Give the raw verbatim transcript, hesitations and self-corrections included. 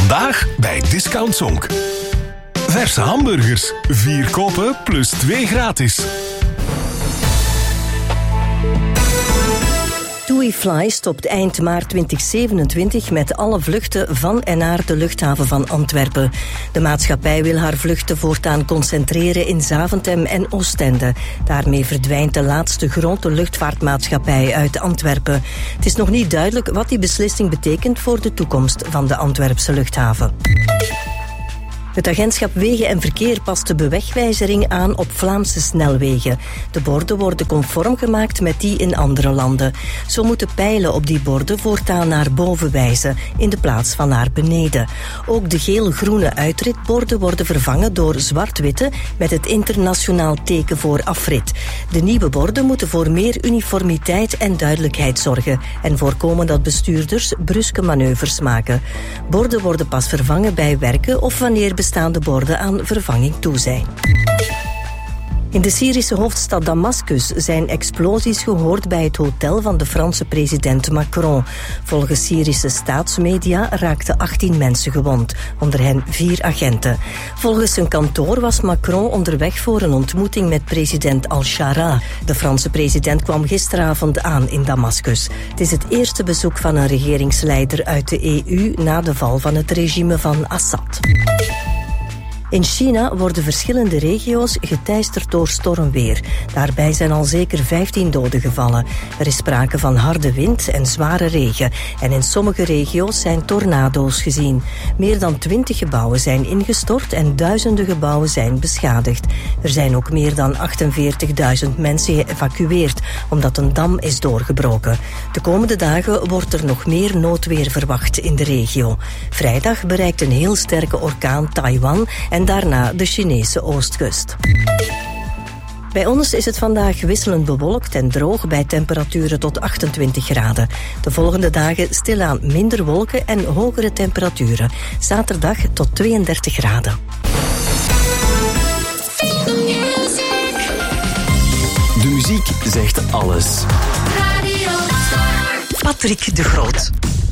Vandaag bij Discount Zonk. Verse hamburgers. Vier kopen plus twee gratis. TUI stopt eind maart twintig zevenentwintig met alle vluchten van en naar de luchthaven van Antwerpen. De maatschappij wil haar vluchten voortaan concentreren in Zaventem en Oostende. Daarmee verdwijnt de laatste grote luchtvaartmaatschappij uit Antwerpen. Het is nog niet duidelijk wat die beslissing betekent voor de toekomst van de Antwerpse luchthaven. Het agentschap Wegen en Verkeer past de bewegwijzering aan op Vlaamse snelwegen. De borden worden conform gemaakt met die in andere landen. Zo moeten pijlen op die borden voortaan naar boven wijzen, in de plaats van naar beneden. Ook de geel-groene uitritborden worden vervangen door zwart-witte met het internationaal teken voor afrit. De nieuwe borden moeten voor meer uniformiteit en duidelijkheid zorgen en voorkomen dat bestuurders bruske manoeuvres maken. Borden worden pas vervangen bij werken of wanneer bestaande borden aan vervanging toe zijn. In de Syrische hoofdstad Damascus zijn explosies gehoord bij het hotel van de Franse president Macron. Volgens Syrische staatsmedia raakten achttien mensen gewond, onder hen vier agenten. Volgens zijn kantoor was Macron onderweg voor een ontmoeting met president Al-Shara. De Franse president kwam gisteravond aan in Damascus. Het is het eerste bezoek van een regeringsleider uit de E U na de val van het regime van Assad. In China worden verschillende regio's geteisterd door stormweer. Daarbij zijn al zeker vijftien doden gevallen. Er is sprake van harde wind en zware regen. En in sommige regio's zijn tornado's gezien. Meer dan twintig gebouwen zijn ingestort en duizenden gebouwen zijn beschadigd. Er zijn ook meer dan achtenveertigduizend mensen geëvacueerd, omdat een dam is doorgebroken. De komende dagen wordt er nog meer noodweer verwacht in de regio. Vrijdag bereikt een heel sterke orkaan Taiwan en en daarna de Chinese oostkust. Bij ons is het vandaag wisselend bewolkt en droog bij temperaturen tot achtentwintig graden. De volgende dagen stilaan minder wolken en hogere temperaturen. Zaterdag tot tweeëndertig graden. De muziek zegt alles. Patrick de Groot.